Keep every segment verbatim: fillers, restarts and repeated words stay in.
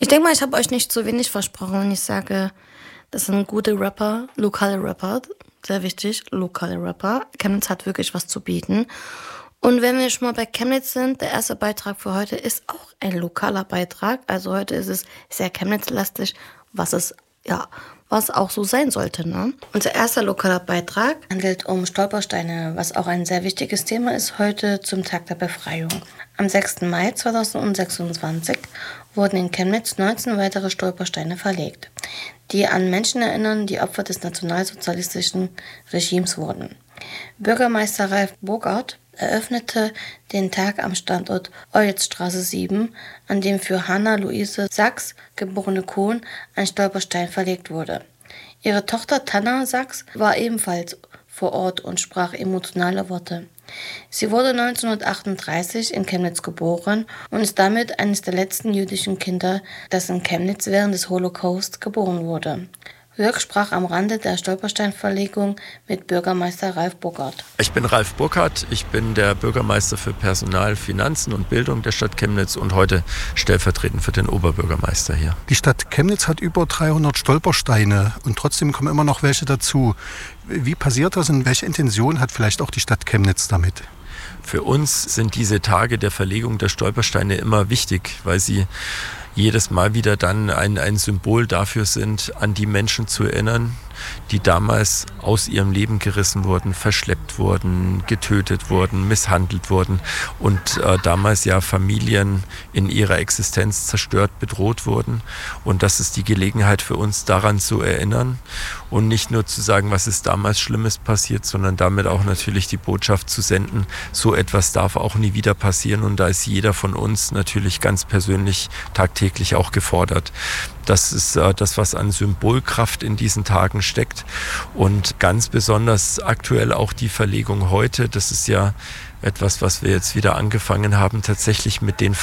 denke mal, ich habe euch nicht zu wenig versprochen, wenn ich sage, das sind gute Rapper, lokale Rapper, sehr wichtig, lokale Rapper. Chemnitz hat wirklich was zu bieten. Und wenn wir schon mal bei Chemnitz sind, der erste Beitrag für heute ist auch ein lokaler Beitrag. Also heute ist es sehr Chemnitz-lastig, was es, ja, was auch so sein sollte, ne? Unser erster lokaler Beitrag handelt um Stolpersteine, was auch ein sehr wichtiges Thema ist heute zum Tag der Befreiung. Am sechsten Mai zweitausendsechsundzwanzig wurden in Chemnitz neunzehn weitere Stolpersteine verlegt, die an Menschen erinnern, die Opfer des nationalsozialistischen Regimes wurden. Bürgermeister Ralf Burkhardt eröffnete den Tag am Standort Eulitzstraße sieben, an dem für Hanna Luise Sachs, geborene Kohn, ein Stolperstein verlegt wurde. Ihre Tochter Tanna Sachs war ebenfalls vor Ort und sprach emotionale Worte. Sie wurde neunzehnhundertachtunddreißig in Chemnitz geboren und ist damit eines der letzten jüdischen Kinder, das in Chemnitz während des Holocaust geboren wurde. Jörg sprach am Rande der Stolpersteinverlegung mit Bürgermeister Ralf Burkhardt. Ich bin Ralf Burkhardt, ich bin der Bürgermeister für Personal, Finanzen und Bildung der Stadt Chemnitz und heute stellvertretend für den Oberbürgermeister hier. Die Stadt Chemnitz hat über dreihundert Stolpersteine und trotzdem kommen immer noch welche dazu. Wie passiert das und welche Intention hat vielleicht auch die Stadt Chemnitz damit? Für uns sind diese Tage der Verlegung der Stolpersteine immer wichtig, weil sie jedes Mal wieder dann ein, ein Symbol dafür sind, an die Menschen zu erinnern, die damals aus ihrem Leben gerissen wurden, verschleppt wurden, getötet wurden, misshandelt wurden und äh, damals ja Familien in ihrer Existenz zerstört, bedroht wurden. Und das ist die Gelegenheit für uns, daran zu erinnern und nicht nur zu sagen, was ist damals Schlimmes passiert, sondern damit auch natürlich die Botschaft zu senden, so etwas darf auch nie wieder passieren und da ist jeder von uns natürlich ganz persönlich tagtäglich auch gefordert. Das ist äh, das, was an Symbolkraft in diesen Tagen steckt und ganz besonders aktuell auch die Verlegung heute. Das ist ja etwas, was wir jetzt wieder angefangen haben, tatsächlich mit den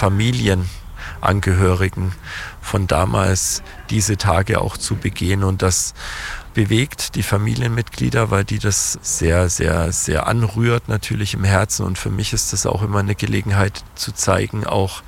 Familienangehörigen von damals diese Tage auch zu begehen und das bewegt die Familienmitglieder, weil die das sehr, sehr, sehr anrührt natürlich im Herzen und für mich ist das auch immer eine Gelegenheit zu zeigen, auch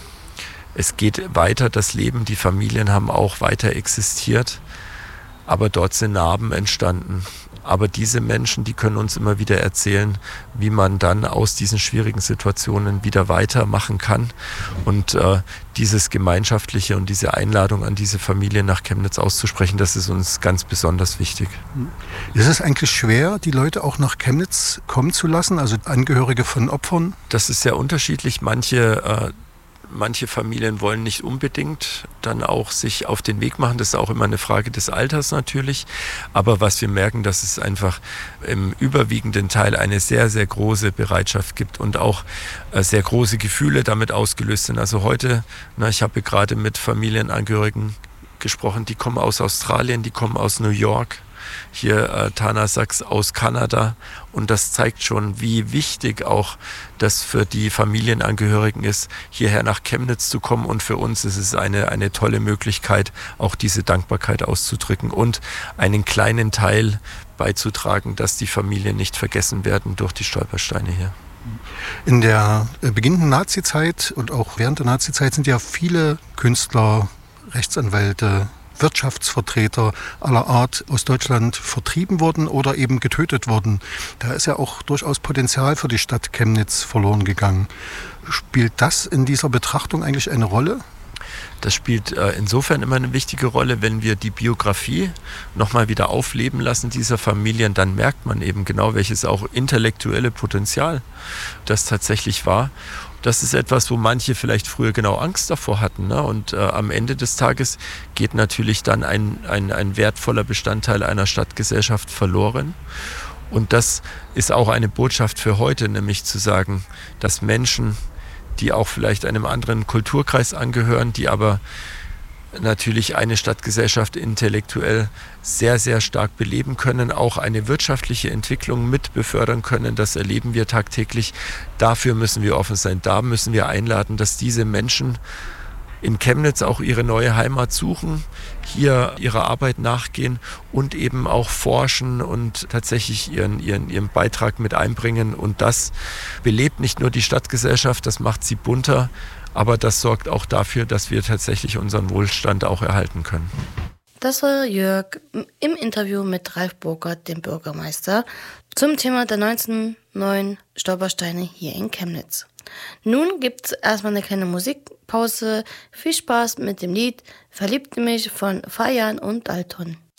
es geht weiter, das Leben, die Familien haben auch weiter existiert, aber dort sind Narben entstanden. Aber diese Menschen, die können uns immer wieder erzählen, wie man dann aus diesen schwierigen Situationen wieder weitermachen kann. Und äh, dieses Gemeinschaftliche und diese Einladung an diese Familien nach Chemnitz auszusprechen, das ist uns ganz besonders wichtig. Ist es eigentlich schwer, die Leute auch nach Chemnitz kommen zu lassen, also Angehörige von Opfern? Das ist sehr unterschiedlich. Manche äh, Manche Familien wollen nicht unbedingt dann auch sich auf den Weg machen. Das ist auch immer eine Frage des Alters natürlich. Aber was wir merken, dass es einfach im überwiegenden Teil eine sehr, sehr große Bereitschaft gibt und auch äh, sehr große Gefühle damit ausgelöst sind. Also heute, na, ich habe gerade mit Familienangehörigen gesprochen, die kommen aus Australien, die kommen aus New York. Hier äh, Tanna Sachs aus Kanada und das zeigt schon, wie wichtig auch das für die Familienangehörigen ist, hierher nach Chemnitz zu kommen und für uns ist es eine, eine tolle Möglichkeit, auch diese Dankbarkeit auszudrücken und einen kleinen Teil beizutragen, dass die Familien nicht vergessen werden durch die Stolpersteine hier. In der beginnenden Nazizeit und auch während der Nazizeit sind ja viele Künstler, Rechtsanwälte, Wirtschaftsvertreter aller Art aus Deutschland vertrieben worden oder eben getötet worden. Da ist ja auch durchaus Potenzial für die Stadt Chemnitz verloren gegangen. Spielt das in dieser Betrachtung eigentlich eine Rolle? Das spielt äh, insofern immer eine wichtige Rolle, wenn wir die Biografie nochmal wieder aufleben lassen dieser Familien, dann merkt man eben genau, welches auch intellektuelle Potenzial das tatsächlich war. Das ist etwas, wo manche vielleicht früher genau Angst davor hatten. Ne? Und äh, am Ende des Tages geht natürlich dann ein, ein, ein wertvoller Bestandteil einer Stadtgesellschaft verloren. Und das ist auch eine Botschaft für heute, nämlich zu sagen, dass Menschen, die auch vielleicht einem anderen Kulturkreis angehören, die aber natürlich eine Stadtgesellschaft intellektuell sehr, sehr stark beleben können, auch eine wirtschaftliche Entwicklung mit befördern können. Das erleben wir tagtäglich. Dafür müssen wir offen sein. Da müssen wir einladen, dass diese Menschen in Chemnitz auch ihre neue Heimat suchen, hier ihrer Arbeit nachgehen und eben auch forschen und tatsächlich ihren, ihren, ihren Beitrag mit einbringen. Und das belebt nicht nur die Stadtgesellschaft, das macht sie bunter, Aber das sorgt auch dafür, dass wir tatsächlich unseren Wohlstand auch erhalten können. Das war Jörg im Interview mit Ralf Burkert, dem Bürgermeister, zum Thema der neunzehnhundertneun Stolpersteine hier in Chemnitz. Nun gibt's erstmal eine kleine Musikpause. Viel Spaß mit dem Lied Verliebte mich von Fayan und Dalton.